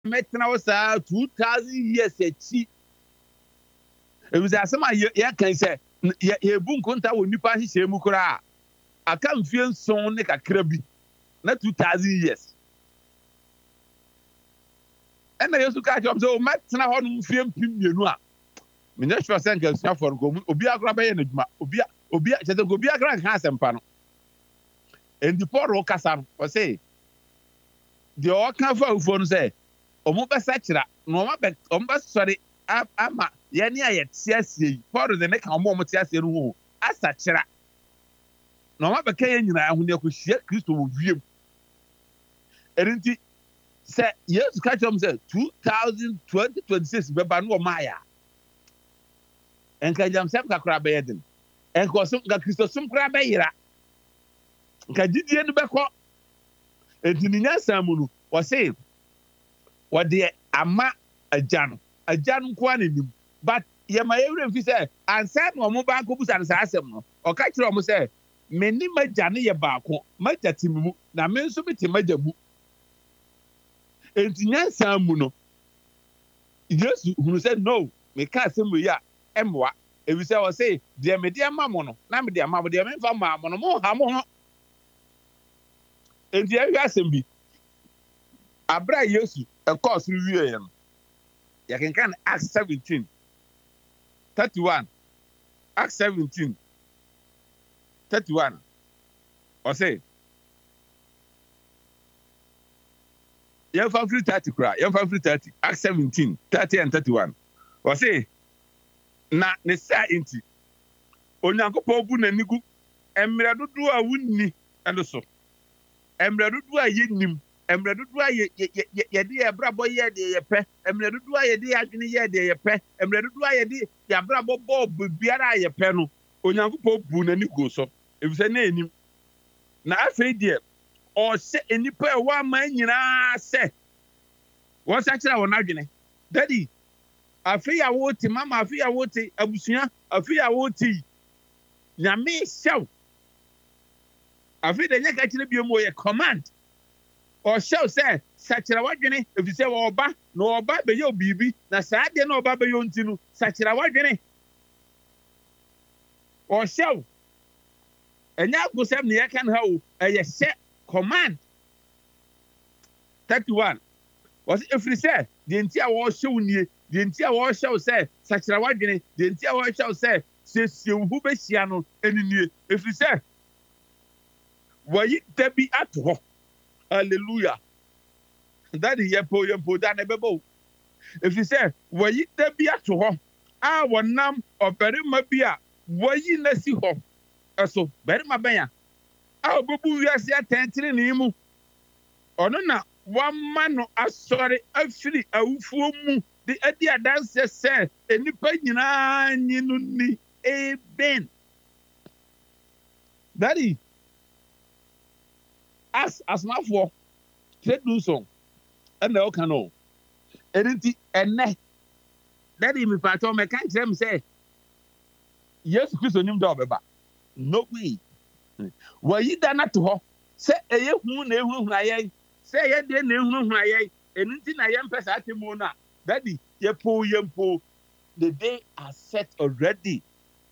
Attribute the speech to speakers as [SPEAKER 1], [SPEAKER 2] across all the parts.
[SPEAKER 1] metena wo saa 2000 years achi ebiza asema ye kan se ye bu nkonta wo nipa hihye mu kura aka mfie nson ne kakra bi na 2000 years ena yesu ka chom so metena ho no mfie mpim mienu a menya sure sen ka sua for ko obi akra be ye na djuma obi chete ko obi akra kan asempa no endi poro kasa no o say de o kan fa ufo no say omo be sakira no omo be sori ama ye ne aye tiasie yi poro de ne kan omo tiasie no ho asakira no omo be kan ye nyina ho ne ko hie kristo wo wiem erinti say yesu ka chom say 2026 be ba no maya enka jam sem ka kra be yedin enko sum ka kristo sum kra be yira nka gidie no be ko entininya samu no wo say wo de ama agya no ko anenim but ye ma yewre mfi say ansa no mo ba ko busa sa asem no o ka kire mo say meni magya ne ye baako magya timimu na me nso bi te magya mu entinya samu no yesu hunu say no me ka asem ya emwa ebi say wo say de me de ama mo no na me de ama mo de me fa ma mo no mo ha mo ho enti ya asem bi abra yesu e course wie ye no ya kan Acts 17:31 Acts 17:31 o say you fa free 30 kra you fa free 30 Acts 17:30 and 31 o say na ne sa enti onyankopɔ bu nanigu emre dodo a wunni endo so emre dodo a yennim emre dodo a ye de brabo ye de ye pɛ emre dodo a ye de adwene ye de ye pɛ emre dodo a ye de ya brabo bɔ biara ye pɛ no onyankopɔ bu nanigu so ebise na enim na afei de o se enipa e wa ma nyina se wo sa kira won adwene daddy afei ya wo ti mama afei ya wo ti abusua afei ya wo ti nyame hyew afei de nya ka kire bi mo ye command o hyew se sakira wadwene efise wo oba na oba be ye obibi na saa de na oba be ye onti no sakira wadwene o hyew enya agusem ne ye kan ha o eye hye command 31 was efrise de nti a wo hyew nie de nti a wo hyew se sakira wadwene de nti a wo hyew se sesiewu be hia no eninie efrise wayi dabi ato ho hallelujah that is yepo da na bebo efrise wayi dabi ato ho a wonam obarima bi a wayi na si ho eso barima benya a obobu wiase atentire ne mu ono na wamma no asori afiri awufuo mu de adi adanse se enipa nyina nyinu ni amen daddy asmafo tredu song na o kan o erinti enne daddy mi pato me kan kire me say Yesu Kristo nim da obeba no way wayi da na to ho se eye hu na ehunu aye se ye de na ehunu aye erinti na ye mpesa atemu na daddy yempo the day are set already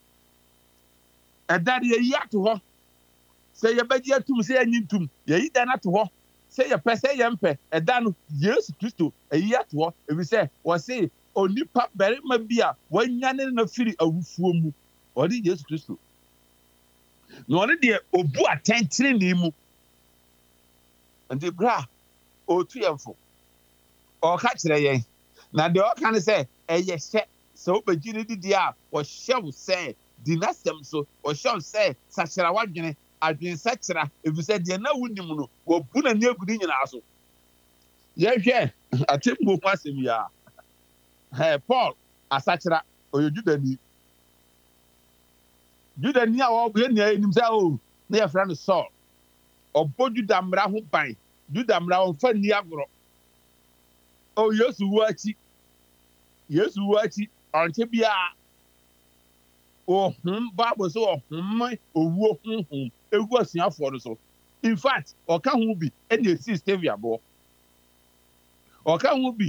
[SPEAKER 1] and daddy ye to ho se ye beji atum se anyintum ye yi da na to ho se ye pese ye mpe eda no Yesu Kristo eyi to ho ebi se wo se onipa berima bia wanyane na firi awufuo mu odi Yesu Kristo no one de obu atentire ni mu and bra o tuemfo o ka kire yen na de o kan se eye hye se obagire didi a wo hyew se dinasem so wo hyew se sakira wadwene adwen sakira efise de na wunim no wo bu na nyagudi nyina so ye hwe atembo kwasem ya Paul asakira oyudani Judani a wo be ni enim say o na ye fra no Saul obojuda mra ho ban juda mra won fa ni agoro o Yesu wachi onche bia o Bible so ohun owu ohun egu asuafo no so in fact o ka hu bi e na si Stevia bo ɔka ho bi